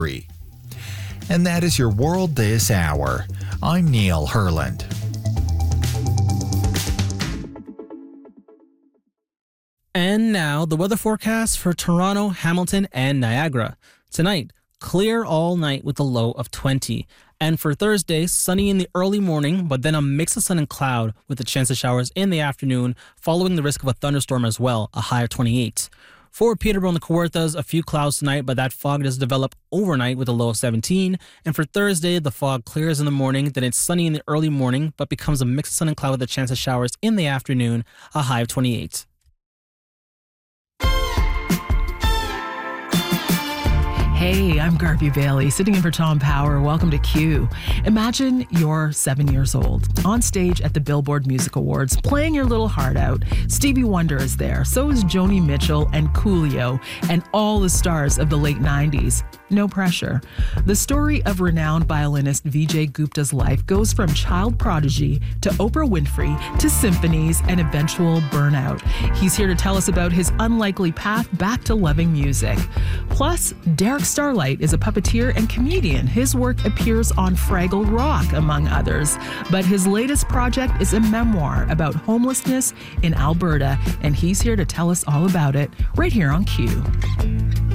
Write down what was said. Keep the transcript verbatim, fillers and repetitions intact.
And that is your World This Hour. I'm Neil Herland. And now, the weather forecast for Toronto, Hamilton, and Niagara. Tonight, clear all night with a low of twenty. And for Thursday, sunny in the early morning, but then a mix of sun and cloud with a chance of showers in the afternoon, following the risk of a thunderstorm as well, a high of twenty-eight. For Peterborough and the Kawarthas, a few clouds tonight, but that fog does develop overnight with a low of seventeen. And for Thursday, the fog clears in the morning, then it's sunny in the early morning, but becomes a mix of sun and cloud with a chance of showers in the afternoon, a high of twenty-eight. Hey, I'm Garvey Bailey, sitting in for Tom Power. Welcome to Q. Imagine you're seven years old, on stage at the Billboard Music Awards, playing your little heart out. Stevie Wonder is there, so is Joni Mitchell and Coolio, and all the stars of the late nineties. No pressure. The story of renowned violinist Vijay Gupta's life goes from child prodigy to Oprah Winfrey to symphonies and eventual burnout. He's here to tell us about his unlikely path back to loving music. Plus, Derek Starlight is a puppeteer and comedian. His work appears on Fraggle Rock, among others. But his latest project is a memoir about homelessness in Alberta, and he's here to tell us all about it right here on Q.